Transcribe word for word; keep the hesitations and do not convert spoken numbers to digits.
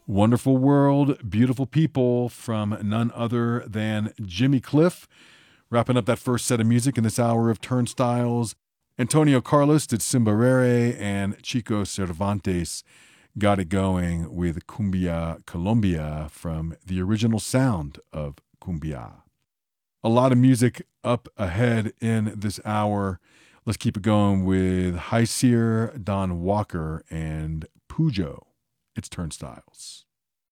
Wonderful World, Beautiful People from none other than Jimmy Cliff. Wrapping up that first set of music in this hour of Turnstiles, Antonio Carlos did Simbarere, and Chico Cervantes got it going with Cumbia Colombia from the original sound of Cumbia. A lot of music up ahead in this hour. Let's keep it going with High Seer, Don Walker, and Pujo. It's Turnstiles.